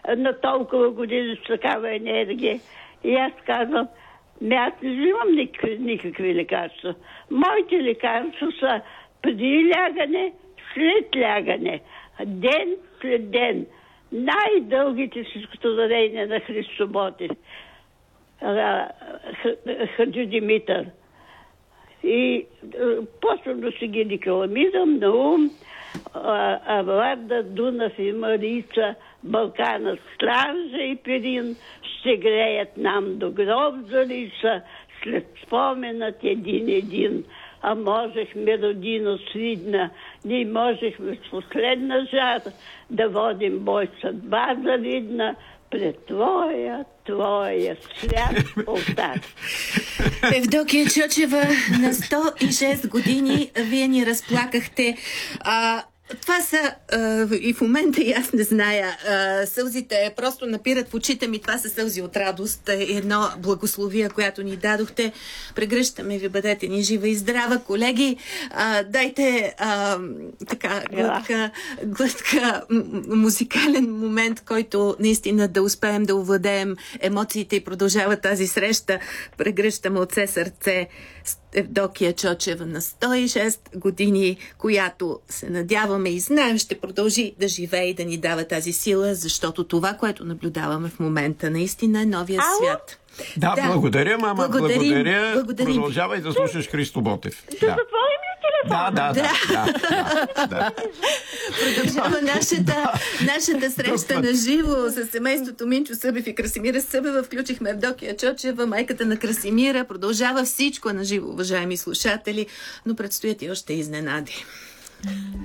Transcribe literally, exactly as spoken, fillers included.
на толкова години с такава енергия. И аз казвам, не, аз не взимам никакви, никакви лекарства. Моите лекарства са преди лягане, след лягане, ден след ден. Най-дългите стихотворения на Христо Ботев, Хаджи Димитър. И почвам да си ги декламирам на ум. Аварда, Дунав и Марица, Балкана, Стража и Пирин ще греят нам до гроб залица, след споменът един-един. А можехме, родино свидна, ние можехме с последна жар да водим бой съдба завидна пред твоя, твоя свят олтар. Евдокия Чочева, на сто и шест години вие ни разплакахте. А, това са а, и в момента и аз не зная. А, сълзите просто напират в очите ми. Това са сълзи от радост. Едно благословие, която ни дадохте. Прегръщаме ви, бъдете ни жива и здрава. Колеги, а, дайте а, така глътка, глътка музикален момент, който наистина да успеем да овладеем емоциите и продължава тази среща. Прегръщаме от все сърце Евдокия Чочева на сто и шест години, която се надяваме и знаем ще продължи да живее и да ни дава тази сила, защото това, което наблюдаваме в момента, наистина е новия Ало? свят. Да, да, благодаря, мама. Благодарим, благодаря. благодарим. Продължавай да слушаш Христо Ботев. Да Да. затворим ли телефона? Да, да, да. да, да, да. Продължава нашата, нашата среща на живо с семейството Минчо Събев и Красимира Събева. Включихме Евдокия Чочева, майката на Красимира. Продължава всичко на живо, уважаеми слушатели, но предстоят и още изненади.